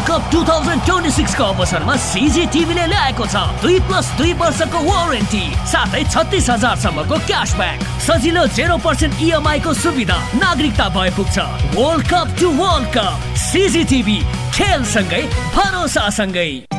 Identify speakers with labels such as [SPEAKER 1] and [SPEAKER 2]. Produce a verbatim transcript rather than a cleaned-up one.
[SPEAKER 1] Cup दुई हजार छब्बिस को अवसरमा सीजीटीभीले ल्याएको छ दुई प्लस दुई वर्षको वारेन्टी साथै छत्तीस हजार सम्मको क्यासब्याक, सजिलो जेरो पर्सेन्ट इएमआई को सुविधा, नागरिकता भए पुग्छ। World cup to world cup, सीजीटीभी, खेल सँगै भरोसा सँगै।